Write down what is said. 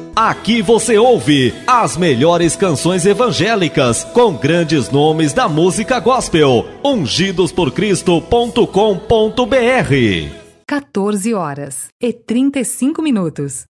Aqui você ouve as melhores canções evangélicas com grandes nomes da música gospel. ungidosporcristo.com.br 14h35.